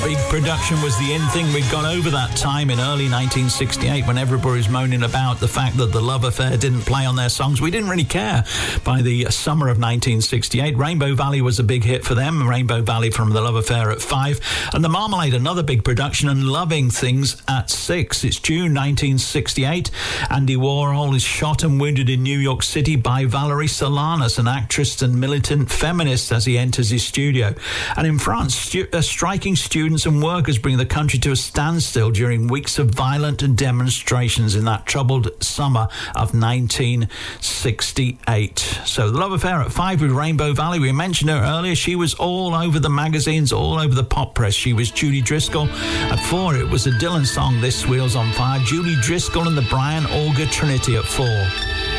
Big production was the in thing. We'd gone over that time in early 1968 when everybody was moaning about the fact that the Love Affair didn't play on their songs. We didn't really care. By the summer of 1968, Rainbow Valley was a big hit for them. Rainbow Valley from the Love Affair at 5. And the Marmalade, another big production, and Loving Things at 6. It's June 1968. Andy Warhol is shot and wounded in New York City by Valerie Solanas, an actress and militant feminist, as he enters his studio. And in France, striking students and workers bring the country to a standstill during weeks of violent demonstrations in that troubled summer of 1968. So the Love Affair at 5 with Rainbow Valley. We mentioned her earlier. She was all over the magazines, all over the pop press. She was Judy Driscoll. At 4, it was a Dylan song, This Wheel's on Fire. Judy Driscoll and the Brian Auger Trinity at 4.